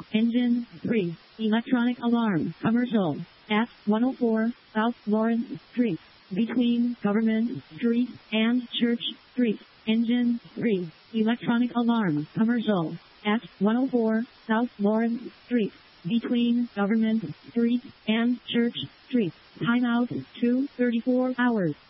Engine 3. Electronic alarm. Commercial. At 104 South Lawrence Street. Between Government Street and Church Street. Engine 3. Electronic alarm. Commercial. At 104 South Lawrence Street. Between Government Street and Church Street. Timeout 2:34 hours.